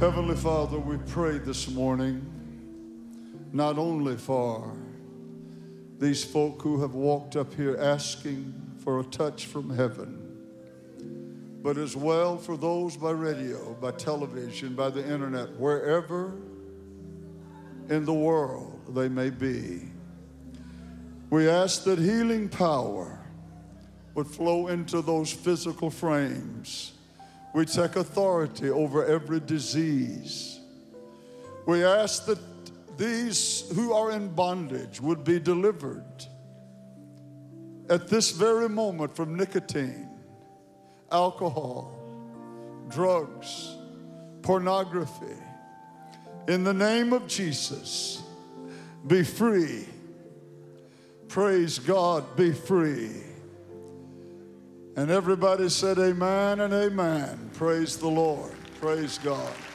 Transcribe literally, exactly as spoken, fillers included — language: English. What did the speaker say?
Heavenly Father, we pray this morning not only for these folk who have walked up here asking for a touch from heaven, but as well for those by radio, by television, by the internet, wherever in the world they may be. We ask that healing power would flow into those physical frames. We take authority over every disease. We ask that these who are in bondage would be delivered at this very moment from nicotine, alcohol, drugs, pornography. In the name of Jesus, be free. Praise God, be free. And everybody said amen and amen. Praise the Lord. Praise God.